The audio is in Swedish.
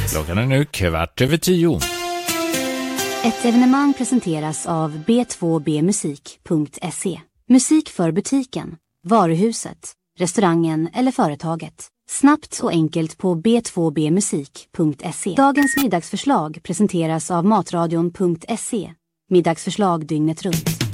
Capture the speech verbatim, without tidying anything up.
Klockan är nu kvart över tio. Ett evenemang presenteras av b två b musik punkt se. Musik för butiken, varuhuset, restaurangen eller företaget. Snabbt och enkelt på b två b musik punkt se. Dagens middagsförslag presenteras av matradion punkt se. Middagsförslag dygnet runt.